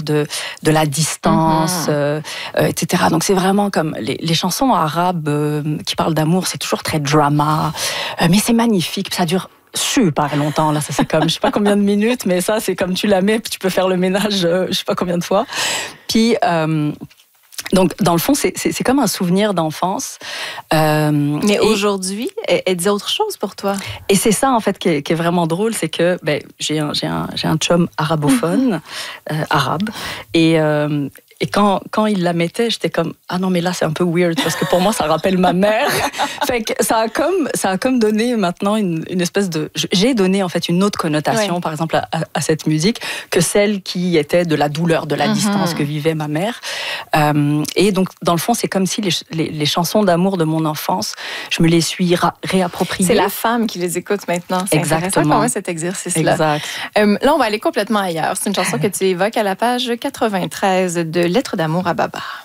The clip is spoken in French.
souvenir de la distance, etc. Donc c'est vraiment comme les chansons arabes qui parlent d'amour, c'est toujours très drama, mais c'est magnifique, ça dure super longtemps, là, ça c'est comme je sais pas combien de minutes, mais ça c'est comme tu la mets, puis tu peux faire le ménage je sais pas combien de fois. Puis donc, dans le fond, c'est comme un souvenir d'enfance. Mais aujourd'hui, elle dit autre chose pour toi. Et c'est ça, en fait, qui est vraiment drôle, c'est que j'ai un chum arabophone, arabe, et quand il la mettait, j'étais comme ah non mais là c'est un peu weird parce que pour moi ça rappelle ma mère. Fait que ça a comme donné maintenant une espèce de j'ai donné en fait une autre connotation par exemple à cette musique que celle qui était de la douleur, de la distance que vivait ma mère. Et donc dans le fond c'est comme si les chansons d'amour de mon enfance, je me les suis réappropriées. C'est la femme qui les écoute maintenant. C'est intéressant quand même cet exercice-là. Exact. Là on va aller complètement ailleurs. C'est une chanson que tu évoques à la page 93 de Lettres d'amour à Baba.